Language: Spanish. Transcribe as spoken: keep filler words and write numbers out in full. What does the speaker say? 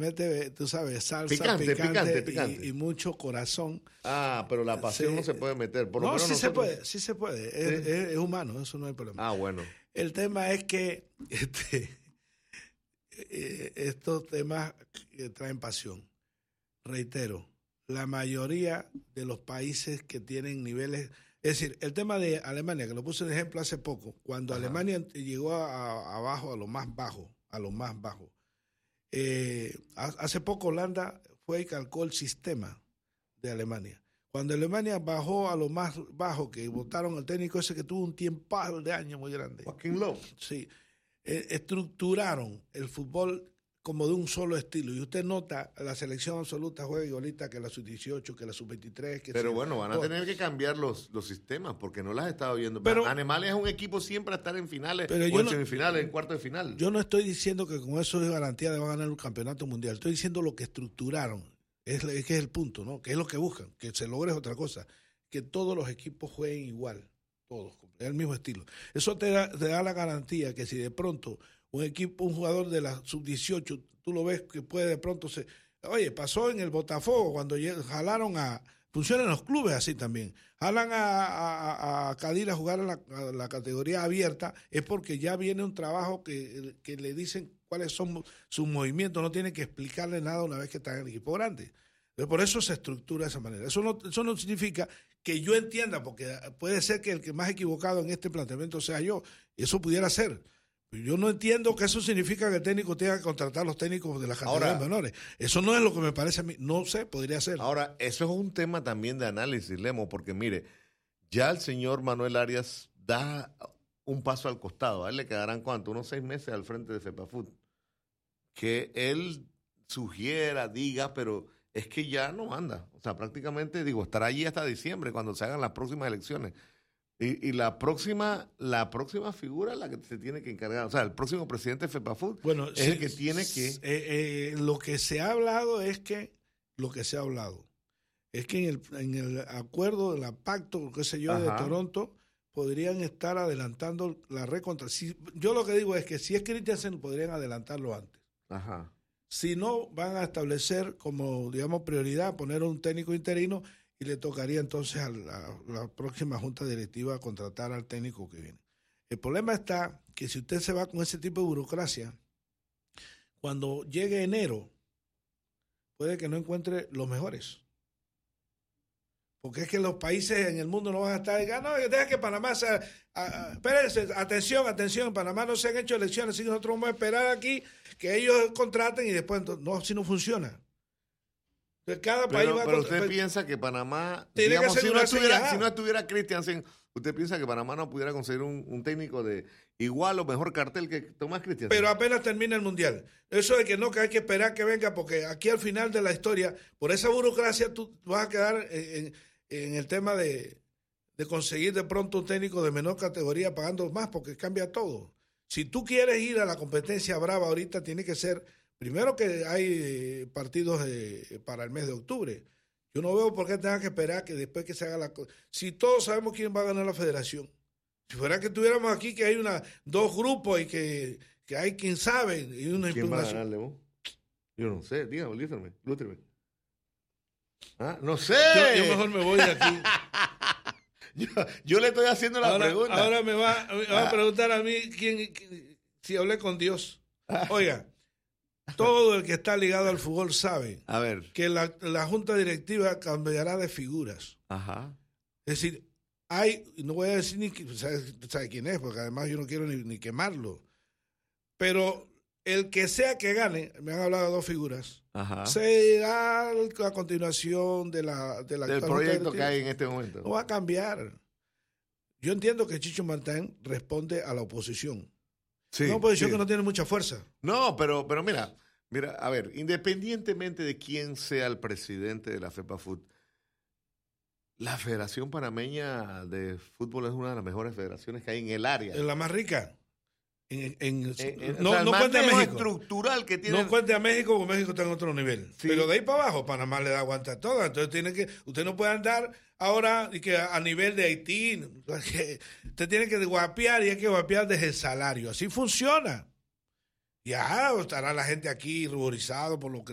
mete, tú sabes, salsa, picante, picante, picante, picante. Y, y mucho corazón. Ah, pero la pasión Sí. no se puede meter. Por lo No, menos sí nosotros... se puede, sí se puede. ¿Sí? Es, es, es humano, eso no hay problema. Ah, bueno. El tema es que este, eh, estos temas que traen pasión. Reitero, la mayoría de los países que tienen niveles... Es decir, el tema de Alemania, que lo puse de ejemplo hace poco, cuando Ajá. Alemania llegó a, a, abajo, a lo más bajo, a lo más bajo, eh, hace poco Holanda fue y calcó el sistema de Alemania. Cuando Alemania bajó a lo más bajo, que votaron al técnico ese que tuvo un tiempo de años muy grande. Joaquín Lowe. Sí. Eh, estructuraron el fútbol como de un solo estilo. Y usted nota, la selección absoluta juega igualita que la sub dieciocho, que la sub veintitrés. Que Pero sea, bueno, van a todo. tener que cambiar los, los sistemas porque no las he estado viendo. Pero, Alemania es un equipo siempre a estar en finales pero o en no, semifinales, en cuartos de final. Yo no estoy diciendo que con eso es garantía de van a ganar un campeonato mundial. Estoy diciendo lo que estructuraron. Es, es que es el punto, ¿no? Que es lo que buscan. Que se logre es otra cosa. Que todos los equipos jueguen igual. Todos. Es el mismo estilo. Eso te da, te da la garantía que si de pronto un equipo, un jugador de la sub dieciocho, tú lo ves que puede de pronto se... Oye, pasó en el Botafogo cuando jalaron a... Funcionan los clubes así también. Jalan a, a, a Kadir a jugar a la, a la categoría abierta, es porque ya viene un trabajo que, que le dicen cuáles son sus movimientos, no tiene que explicarle nada una vez que está en el equipo grande. Entonces, por eso se estructura de esa manera. Eso no, eso no significa que yo entienda, porque puede ser que el que más equivocado en este planteamiento sea yo, y eso pudiera ser. Yo no entiendo que eso significa que el técnico tenga que contratar a los técnicos de las categorías menores. Eso no es lo que me parece a mí. No sé, podría ser. Ahora, eso es un tema también de análisis, Lemo, porque mire, ya el señor Manuel Arias da un paso al costado. A él le quedarán, ¿cuánto? Unos seis meses al frente de FEPAFUT. Que él sugiera, diga, pero es que ya no manda. O sea, prácticamente, digo, estará allí hasta diciembre cuando se hagan las próximas elecciones. Y, y la próxima la próxima figura la que se tiene que encargar, o sea, el próximo presidente de FEPAFUT bueno, es sí, el que tiene que... Eh, eh, lo que se ha hablado es que, lo que se ha hablado, es que en el, en el acuerdo, el pacto, qué sé yo, Ajá. de Toronto, podrían estar adelantando la recontra. Si, yo lo que digo es que si es Christiansen, podrían adelantarlo antes. Ajá. Si no, van a establecer como, digamos, prioridad poner un técnico interino y le tocaría entonces a la, la próxima junta directiva contratar al técnico que viene. El problema está que si usted se va con ese tipo de burocracia, cuando llegue enero, puede que no encuentre los mejores. Porque es que los países en el mundo no van a estar, ah, no, deja que Panamá sea, ah, espérense, atención, atención, en Panamá no se han hecho elecciones, así que nosotros vamos a esperar aquí que ellos contraten y después, no, si no funciona. Cada país pero, va pero a usted contra... piensa que Panamá, tiene digamos, que si no estuviera, ya. si no estuviera Christiansen, ¿usted piensa que Panamá no pudiera conseguir un, un técnico de igual o mejor cartel que Tomás Christiansen? Pero apenas termina el Mundial. Eso de que no, que hay que esperar que venga, porque aquí al final de la historia, por esa burocracia, tú vas a quedar en, en, en el tema de, de conseguir de pronto un técnico de menor categoría pagando más, porque cambia todo. Si tú quieres ir a la competencia brava ahorita, tiene que ser, primero que hay partidos eh, para el mes de octubre. Yo no veo por qué tenga que esperar que después que se haga la cosa. Si todos sabemos quién va a ganar la federación. Si fuera que tuviéramos aquí que hay una dos grupos y que, que hay quien sabe. Y una ¿Quién va a ganarle vos? Yo no sé, dígame, lústrame, lústrame. ¿Ah? No sé. Yo, yo mejor me voy de aquí. yo, yo le estoy haciendo la ahora, pregunta. Ahora me va, me va ah. a preguntar a mí quién, quién, si hablé con Dios. Oiga. Todo el que está ligado al fútbol sabe a ver. que la, la junta directiva cambiará de figuras. Ajá. Es decir, hay, no voy a decir ni sabe, sabe quién es, porque además yo no quiero ni, ni quemarlo, pero el que sea que gane, me han hablado de dos figuras, Ajá. será a continuación de la, de la del proyecto que hay en este momento. No va a cambiar. Yo entiendo que Chicho Martán responde a la oposición. Sí, una oposición sí. que no tiene mucha fuerza. No, pero, pero mira, mira, a ver, independientemente de quién sea el presidente de la FEPAFUT, la Federación Panameña de Fútbol es una de las mejores federaciones que hay en el área. Es la más rica. En, en, en, en, no o sea, no cuente a México. Estructural que tiene. No cuente a México, porque México está en otro nivel. Sí. Pero de ahí para abajo, Panamá le da aguanta todo. Entonces tiene que, usted no puede andar ahora y que a nivel de Haití, usted tiene que guapear y hay que guapear desde el salario. Así funciona. Ya estará la gente aquí ruborizado por lo que